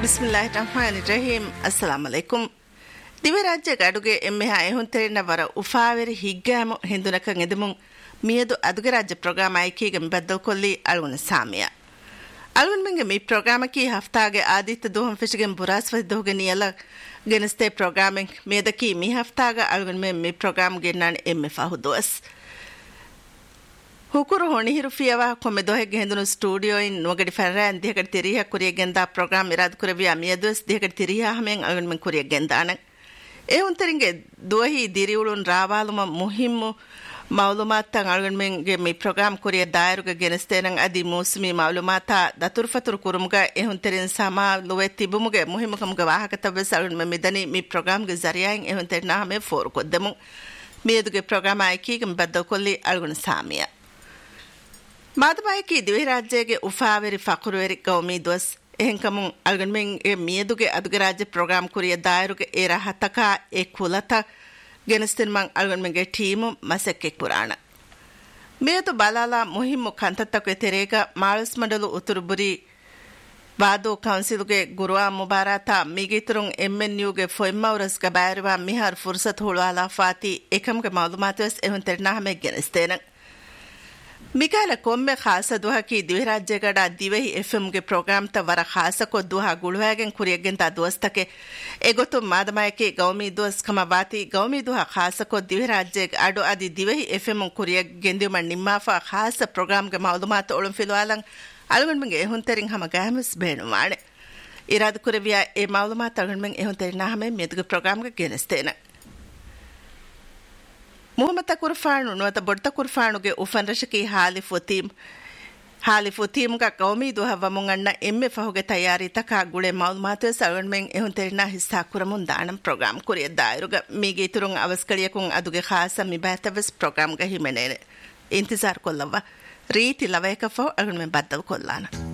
ಬಿಸ್ಮಿಲ್ಲಾಹಿರ್ರಹಮಾನಿರ್ರಹೀಂ. ಅಸ್ಸಲಾಮು ಅಲೈಕುಂ. ದಿವೆ ರಾಜ್ಯ ಅಡುಗೆ ಎಮ್ಮೆ ಎಹುಂತೆರಿನ ವರ ಉಫಾವೆರಿ ಹಿಗ್ಗಾಮು ಹಿಂದುನಕಂ ಎದೆಮುಂ ಮಿಯದು ಅದುಗೆ ರಾಜ್ಯ ಪ್ರೋಗ್ರಾಮ್ ಆಯ್ಕೆಗೆ ಬದ್ದಲ್ ಕೊಲ್ಲಿ ಅಳುಗುನ ಸಾಮಿಯ ಅಳುಗುನ ಮೆಂಗೆ ಮಿ ಪ್ರೋಗ್ರಾಮಕಿ ಹಫ್ತಾಗೆ ಆದಿತ್ಯ ದೋಹಂ ಫಿಶಿಗೆ ಬುರಾಸ್ವದಿ ದೋಹಗೆ ನಿಯಲ ಗೆನಸ್ತೆ ಪ್ರೋಗ್ರಾಮಿಂಗ್ ಮೇದಕಿ ಮಿ ಹಫ್ತಾಗ ಅಳುಗುನ ಮಿ ಪ್ರೋಗ್ರಾಮ್ ಗೆನ್ನಾಣ ಎಮ್ಮೆ ಫಾಹುದೋಸ್ ಹುಕುರು ಹೊಣಿಹಿರು ಫಿಯವ ಕೊಮ್ಮೆ ದೋಹೆಗೆ ಹೆಂದುನು ಸ್ಟುಡಿಯೋ ಇನ್ ನೋಗಡಿ ಫರ್ರ ಅಂದಿಹಗಡಿ ತಿರಿಹ ಕುರಿಯ ಗೆಂದ ಪ್ರೋಗ್ರಾಮ್ ಇರಾದ್ ಕುರವಿಯ ಮಿಯದುಸ್ ದಿಹಗಡಿ ತಿರಿಹ ಹಮೆಂ ಅಳುಗುನ ಮೆಂ ಕುರಿಯ ಗೆಂದಾಣ ಎ ಉಂತರಿಂಗೆ ದೋಹಿ ದಿರಿಯುಳುನ್ ರಾವಾಲುಮ ಮುಹಿಮ್ಮು ಮಾಲೂಮಾತ ಅಳುಗುನ ಮೆಂಗೆ ಮಿ ಪ್ರೋಗ್ರಾಮ್ ಕುರಿಯ ದಾಯರುಗೆ ಗೆನಸ್ತೇನಂ ಅದಿ ಮೂಸ್ಮಿ ಮಾಲೂಮಾತ ದತುರ್ ಫತುರ್ ಕುರುಮುಗ ಎ ಉಂತರಿನ ಸಮಾ ಲುವೆ ತಿಬುಮುಗೆ ಮುಹಿಮುಕಮುಗ ವಾಹಕತವೆಸ್ ಅಳುಗುನ ಮೆಂ ಮಿದನಿ ಮಿ ಪ್ರೋಗ್ರಾಮ್ಗೆ ಜರಿಯಾಯಿಂ ಎ ಉಂತರಿನ ಹಮೆ ಫೋರ್ ಕೊದ್ದೆಮು ಮಿಯದುಗೆ ಪ್ರೋಗ್ರಾಮ್ ಆಯ್ಕೆಗೆ ಬದ್ದಲ್ ಕೊಲ್ಲಿ ಅಳುಗುನ ಸಾಮಿಯ ಮಾದಬಾಯಿಕಿ ದಿವೆ ರಾಜ್ಯಗೆ ಉಫಾವೆರಿ ಫಕುರುವೆರಿ ಗೌಮಿ ದ್ವಸ್ ಎಹೆಂಕಮುಂ ಅಳುಗುನ ಮೆಂಗೆ ಮಿಯದುಗೆ ಅದುಗೆ ರಾಜ್ಯ ಪ್ರೋಗ್ರಾಮ್ ಕುರಿಯ ದಾಯರುಗೆ A ರಹತಕ A ಕುಲತ ಗೆನಸ್ತಿನ್ ಮಂ ಅಳುಗುನ ಮೆಂಗೆ team ಮಸಕ್ಕೆ ಕುರಾಣ ಮಿಯದು ಬಲಾಲ ಮುಹಿಮ್ಮು ಕಂತತ್ತಕ್ಕೆ ತೆರೇಗ ಮಾಳಸ್ ಮಂಡಲು ಉತುರುಬುರಿ ವಾದೋ ಕೌನ್ಸಿಲ್ಗೆ ಗುರುವಾ ಮುಬಾರಾತ ಮಿಗಿತುರುಂ ಎಂಎನ್ಯುಗೆ ಫೊಯ್ಮೌರಸ್ಗ ಬಾಯರುವ ಮಿಹರ್ ಫುರ್ಸತ್ ಹುಳುವಾಲ ಫಾತಿ ಏಕಮ್ಗೆ ಮಾಲೂಮಾತಸ್ ಎಹುಂತೆರ್ನಾ ಹಮೆ ಗೆನಸ್ತೇನ ಮಿಕಾಲ ಕೊಮ್ಮೆ Khasa ದುಹಕಿ ದಿವೆ ರಾಜ್ಯಗಡ ದಿವೆಹಿ ಎಫ್ಎಂಗೆ program ತ ವರ ಖಾಸಕೊ ದುಹ ಗುಳುವಾಗೆನ್ ಕುರಿಯಗೆಂತ ದೋಸ್ತಕೆ ಎಗೊತ್ತು ಮಾದಮಾಯಕೆ ಗೌಮಿ ದೋಸ್ ಕಮ ಬಾತಿ ಗೌಮಿ ದುಹ ಖಾಸಕೊ ದಿವೆ ರಾಜ್ಯಗೆ ಅಡು ಅದಿ ದಿವೆಹಿ ಎಫ್ಎಂ ಕುರಿಯಗೆಂದಿಮನ್ ನಿಮ್ಮಾಫಾ ಖಾಸ ಪ್ರೋಗ್ರಾಮ್ಗೆ ಮಾಲೂಮಾತ ಒಳಂ ಫಿಲುವಾಲಂ ಅಳುಗುನ ಮೆಂಗೆ ಎಹುಂತೆರಿಂ ಹಮ ಗಾಮಸ್ ಬೇಣುವಾಣೆ ಇರಾದ ಕುರವಿಯ ಎ ಮಾಲೂಮಾತ ಅಳುಗುನ ಮೆಂಗೆ ಎಹುಂತೆರಿನ ಹಮೆ ಮೆದುಗೆ ಪ್ರೋಗ್ರಾಮ್ಗೆ ಗೆನಸ್ತೇನ ಮುಹಮ್ಮದ ಕುರ್ಫಾಣು ನುವತ ಬೊಡ್ತ ಕುರ್ಫಾಣುಗೆ ಉಫನ್ ರಶಕಿ ಹಾಲಿಫುತೀಮ್ಗ ಕೌಮಿ ದುಹವ ಮುಂಗಣ್ಣ ಎಮ್ಮೆ ಫಹುಗೆ ತಯಾರಿ ತಕ ಗುಳೆ ಮಾಲೂಮಾತ ಸಳಗಣ ಮೆಂ ಎಹುಂತೆರಿನ ಹಿಸ್ಸಾ ಕುರಮುನ್ ದಾಣಂ ಪ್ರೋಗ್ರಾಮ್ ಕುರಿಯ ದಾಯರುಗ ಮೀಗೆ ತುರುಂ ಅವಸ್ಕಳಿಯಕುಂ ಅದುಗೆ ಖಾಸ ಮಿಬಾತವಸ್ ಪ್ರೋಗ್ರಾಮ್ಗ ಹಿಮೆನೇನೆ ಇಂತಿಜಾರ್ ಕೊಲ್ಲವ ರೀತಿ ಲವಯಕ ಫಹು ಅಳಗಣ ಮೆಂ ಬದ್ದಲ್ ಕೊಲ್ಲಾನ